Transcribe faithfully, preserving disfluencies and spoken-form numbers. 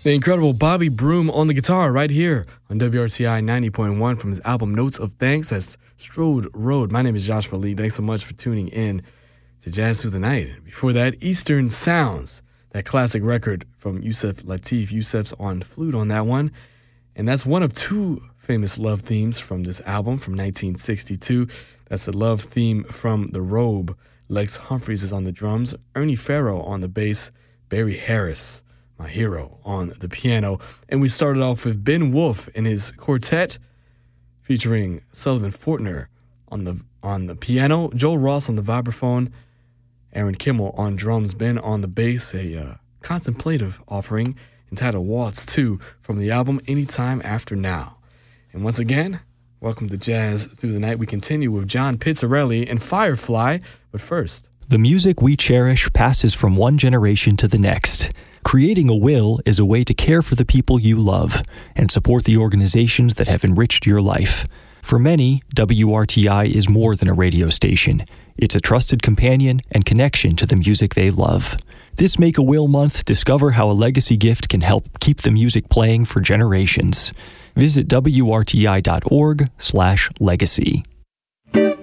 The incredible Bobby Broom on the guitar right here on W R T I ninety point one from his album Notes of Thanks. That's Strode Road. My name is Joshua Lee. Thanks so much for tuning in to Jazz Through the Night. Before that, Eastern Sounds, that classic record from Yusef Lateef. Yusef's on flute on that one. And that's one of two famous love themes from this album from nineteen sixty-two. That's the love theme from The Robe. Lex Humphreys is on the drums, Ernie Farrow on the bass, Barry Harris, my hero, on the piano. And we started off with Ben Wolf and his quartet featuring Sullivan Fortner on the on the piano, Joel Ross on the vibraphone, Aaron Kimmel on drums, Ben on the bass, a uh, contemplative offering entitled Waltz two from the album Anytime After Now. And once again, welcome to Jazz Through the Night. We continue with John Pizzarelli and Firefly, but first, the music we cherish passes from one generation to the next. Creating a will is a way to care for the people you love and support the organizations that have enriched your life. For many, W R T I is more than a radio station. It's a trusted companion and connection to the music they love. This Make a Will month, discover how a legacy gift can help keep the music playing for generations. Visit W R T I dot org slash legacy.